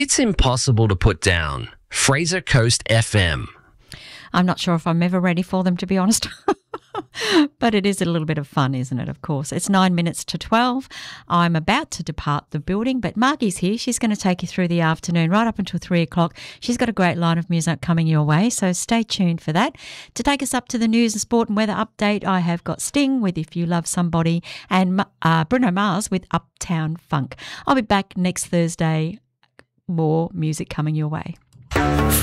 It's impossible to put down. Fraser Coast FM. I'm not sure if I'm ever ready for them, to be honest. But it is a little bit of fun, isn't it, of course. It's 9 minutes to 12. I'm about to depart the building, but Margie's here. She's going to take you through the afternoon right up until 3 o'clock. She's got a great line of music coming your way, so stay tuned for that. To take us up to the news and sport and weather update, I have got Sting with If You Love Somebody and Bruno Mars with Uptown Funk. I'll be back next Thursday. More music coming your way.